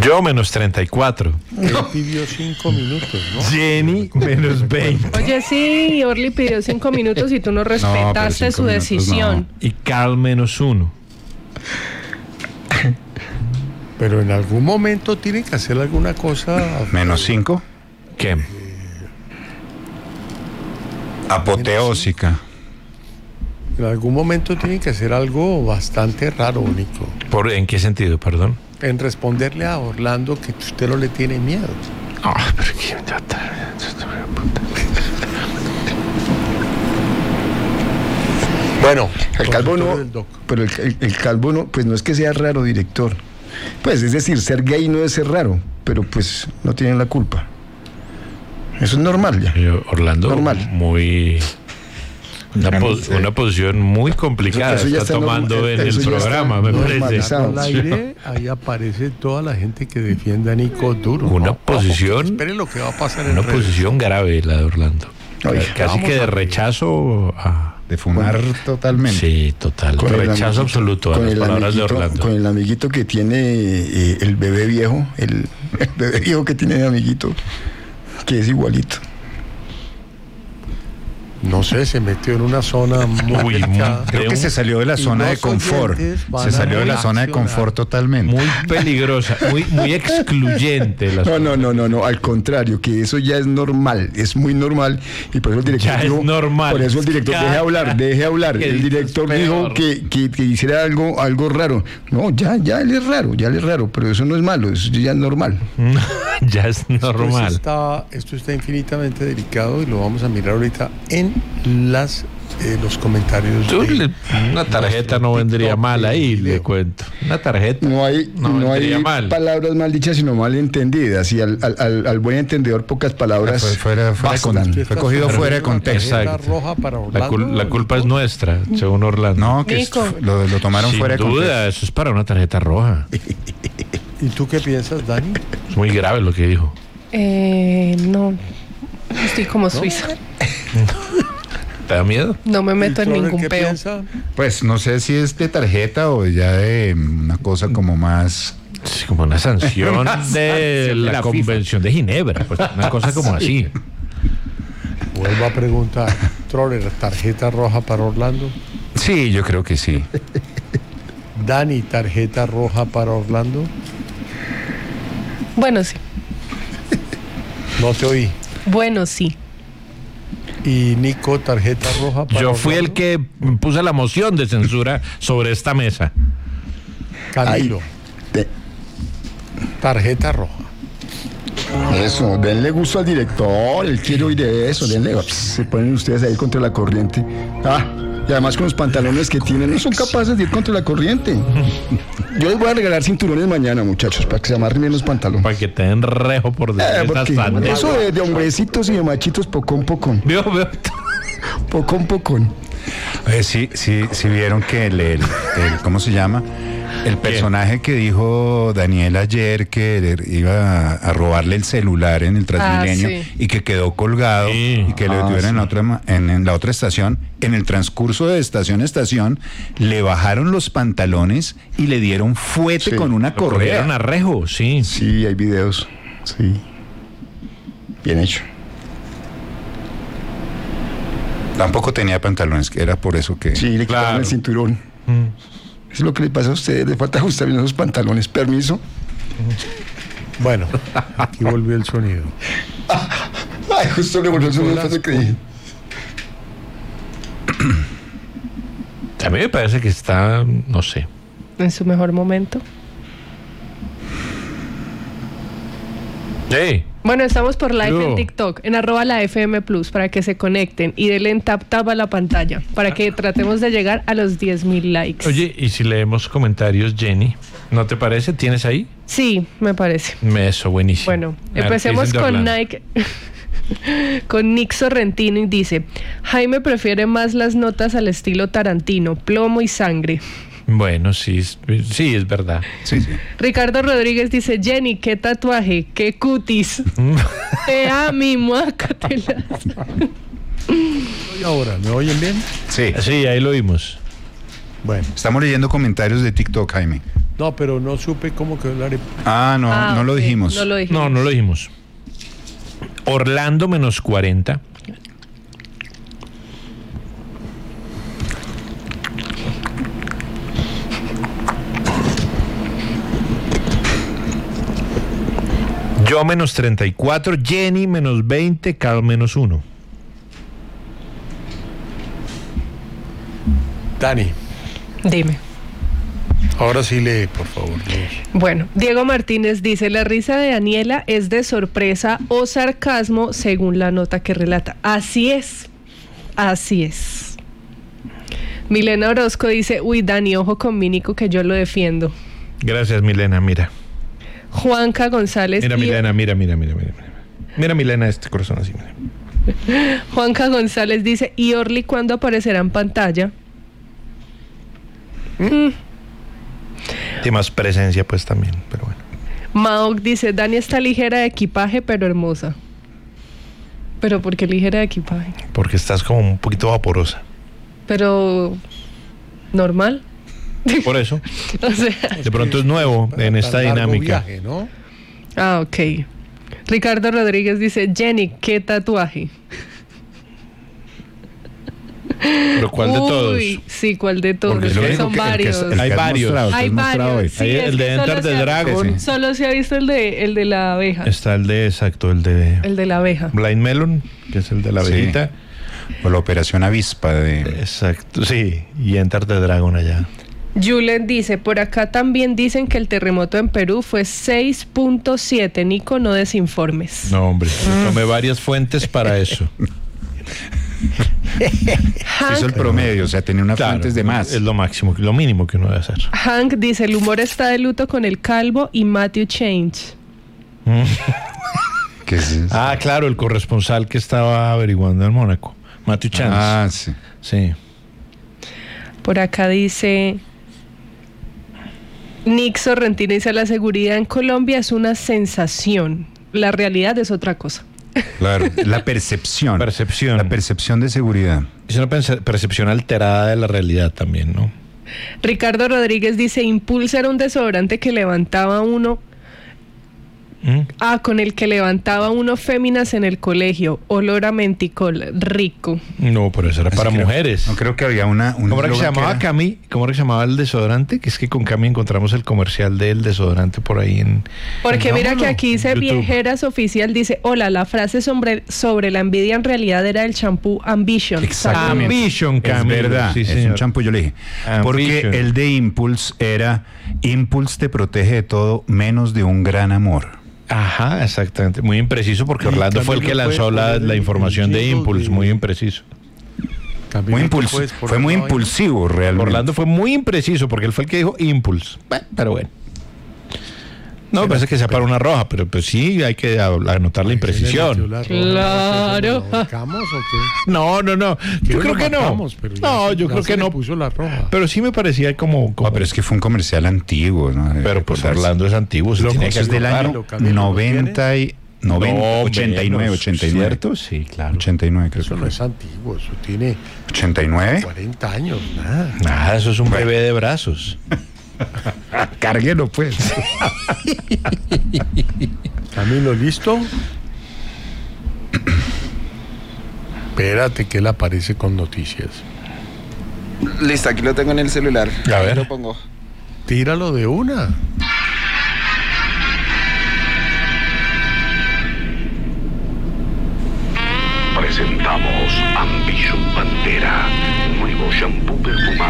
Yo menos 34. Él pidió 5 minutos, ¿no? Jenny menos 20. Oye, sí, Orly pidió 5 minutos y tú no respetaste su decisión. Y Carl menos 1. Pero en algún momento tiene que hacer alguna cosa. Menos 5. ¿Qué? Apoteósica. En algún momento tiene que hacer algo bastante raro, Nico. ¿En qué sentido, perdón? En responderle a Orlando que usted no le tiene miedo. Pero qué... Bueno, el Calvo no, pero el Calvo no, pues no es que sea raro, director. Pues es decir, ser gay no es ser raro, pero pues no tienen la culpa. Eso es normal ya. Orlando, normal. Muy... Una posición muy complicada eso está tomando en el programa, me parece. Al aire, ahí aparece toda la gente que defiende a Nico duro. Una posición... Espere lo que va a pasar en una posición grave la de Orlando. Casi que de rechazo a... De fumar totalmente. Sí, total. Con rechazo absoluto a las palabras de Orlando. Con el amiguito que tiene el bebé viejo, el bebé viejo que tiene de amiguito, que es igualito. No sé, se metió en una zona muy creo que se salió de la zona de confort. Se salió de la zona de confort totalmente. Muy peligrosa, muy excluyente. No, al contrario, que eso ya es normal, es muy normal. Y por eso el director ya dijo, es normal. Por eso el director, deje hablar. El director dijo que hiciera algo raro. No, ya él es raro, pero eso no es malo, eso ya es normal. Ya es normal. Esto está infinitamente delicado y lo vamos a mirar ahorita en los comentarios. Una tarjeta no vendría mal ahí, le cuento. Una tarjeta no hay mal. Palabras mal dichas, sino mal entendidas. Y al buen entendedor, pocas palabras fue cogido fuera de contexto. Roja para la culpa es nuestra, según Orlando. No, que lo tomaron sin fuera de contexto. Sin duda, eso es para una tarjeta roja. ¿Y tú qué piensas, Dani? Es muy grave lo que dijo. No, estoy como Suiza. ¿Te da miedo? No me meto en ningún peo. Piensa? Pues no sé si es de tarjeta o ya de una cosa como más... Sí, como una sanción de la Convención de Ginebra, pues una cosa como así. Vuelvo a preguntar, Troller, ¿tarjeta roja para Orlando? Sí, yo creo que sí. Dani, ¿tarjeta roja para Orlando? Bueno, sí. No te oí. Bueno, sí. Y Nico, tarjeta roja para Yo fui Orlando? el que puse la moción de censura sobre esta mesa. Camilo. Tarjeta roja. Eso, denle gusto al director, él quiere oír de eso, denle. Se ponen ustedes ahí contra la corriente. Y además con los pantalones que tienen, no son capaces de ir contra la corriente. Yo les voy a regalar cinturones mañana, muchachos, para que se amarren bien los pantalones. Para que te den rejo por decir eso de hombrecitos y de machitos, pocón. Veo. Pocón. Sí vieron que el ¿cómo se llama? El personaje que dijo Daniel ayer que iba a robarle el celular en el Transmilenio y que quedó colgado y que lo detuvieron en la otra estación, en el transcurso de estación a estación le bajaron los pantalones y le dieron fuete con una correa. A rejo, sí. Sí, hay videos. Sí. Bien hecho. Tampoco tenía pantalones, que era por eso que... Sí, le quitaron el cinturón. Es lo que le pasa a ustedes, le falta ajustar bien esos pantalones. Permiso. Bueno, aquí volvió el sonido. Justo le volvió el sonido que dije. A mí me parece que está, no sé. ¿En su mejor momento? Sí. Bueno, estamos por live en TikTok, en @la_FM Plus, para que se conecten y denle en tap a la pantalla, para que tratemos de llegar a los 10,000 likes. Oye, ¿y si leemos comentarios, Jenny? ¿No te parece? ¿Tienes ahí? Sí, me parece. Eso, buenísimo. Bueno, empecemos con Nike. Con Nick Sorrentino y dice: Jaime prefiere más las notas al estilo Tarantino, plomo y sangre. Bueno, sí, es verdad. Sí. Ricardo Rodríguez dice: Jenny, qué tatuaje, qué cutis. Te amo, muácatelas. ¿Y ahora? ¿Me oyen bien? Sí, ahí lo vimos. Bueno. Estamos leyendo comentarios de TikTok, Jaime. No, pero no supe cómo quedó la arepa. No lo dijimos. No lo dijimos. No lo dijimos. Orlando menos 40. Yo menos 34, Jenny menos 20, Carl menos 1. Dani. Dime. Ahora sí lee, por favor. Bueno, Diego Martínez dice, la risa de Daniela es de sorpresa o sarcasmo según la nota que relata. Así es. Así es. Milena Orozco dice, uy, Dani, ojo con mi Nico que yo lo defiendo. Gracias, Milena, mira. Juanca González. Mira, Milena, mira. Mira, Milena, este corazón así. Mira. Juanca González dice, ¿y Orly cuándo aparecerá en pantalla? Tiene más presencia, pues, también, pero bueno. Maok dice, Dani está ligera de equipaje, pero hermosa. ¿Pero por qué ligera de equipaje? Porque estás como un poquito vaporosa. Pero... ¿normal? Por eso. O sea, de pronto es nuevo en esta dinámica. Viaje, ¿no? Ah, ok. Ricardo Rodríguez dice, Jenny, ¿qué tatuaje? ¿Pero cuál de todos? Sí, ¿cuál de todos? Porque Porque son varios. Hay varios. Hay varios. Sí, el de Enter the Dragon. Solo se ha visto el de la abeja. Está el de la abeja. Blind Melon, que es el de la abejita. O la Operación Avispa de... Exacto, sí. Y Enter the Dragon allá. Julen dice, por acá también dicen que el terremoto en Perú fue 6.7. Nico, no desinformes. No, hombre, tomé varias fuentes para eso. Hizo el promedio, o sea, tenía unas fuentes de más. Es lo máximo, lo mínimo que uno debe hacer. Hank dice, el humor está de luto con el calvo y Matthew Change. ¿Qué es eso? Ah, claro, el corresponsal que estaba averiguando en Mónaco. Matthew Change. Ah, sí. Sí. Por acá dice... Nick Sorrentino dice, la seguridad en Colombia es una sensación. La realidad es otra cosa. Claro, la percepción. Percepción. La percepción de seguridad. Es una percepción alterada de la realidad también, ¿no? Ricardo Rodríguez dice, Impulsa era un desodorante que levantaba uno... con el que levantaba uno féminas en el colegio. Olor a menticol, rico. No, pero eso era para mujeres. No creo que había una ¿Cómo era que se llamaba Cami? ¿Cómo era que se llamaba el desodorante? Que es que con Cami encontramos el comercial del desodorante por ahí en... Porque mira que aquí dice YouTube. Viajeras Oficial, dice, hola, la frase sobre la envidia en realidad era el champú Ambition. Exactamente. Ambition, Cami. Es verdad, sí, es señor. un champú, yo le dije. Ambition. Porque el de Impulse era, Impulse te protege de todo menos de un gran amor. Ajá, exactamente. Muy impreciso porque Orlando fue el que lanzó la información de Impulse. Muy impreciso. Fue muy impulsivo realmente. Orlando fue muy impreciso porque él fue el que dijo Impulse. Pero bueno. No, me parece que sea para una roja, pero pues sí hay que anotar la imprecisión. Claro. No. Yo creo que no. No, yo creo que no. Puso la roja. Pero sí me parecía como... No, pero es que fue un comercial antiguo, ¿no? Pero pues Orlando es antiguo. Es del año 89. ¿Cierto? Sí, claro. 89 creo. Eso no es antiguo, eso tiene 89. 40 años, Nada, eso es un bebé de brazos. Cárguelo, pues. Camilo, ¿listo? Espérate que él aparece con noticias. Listo, aquí lo tengo en el celular. A ver. Ahí lo pongo. Tíralo de una. Presentamos Ambition Pantera, nuevo shampoo perfumado